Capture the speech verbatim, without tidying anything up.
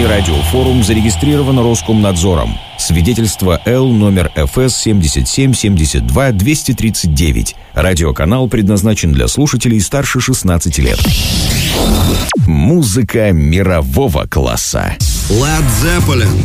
Внутренний радиофорум зарегистрирован Роскомнадзором. Свидетельство Л номер эф эс семь семь семь два два три девять. Радиоканал предназначен для слушателей старше шестнадцати лет. Музыка мирового класса. Led Zeppelin.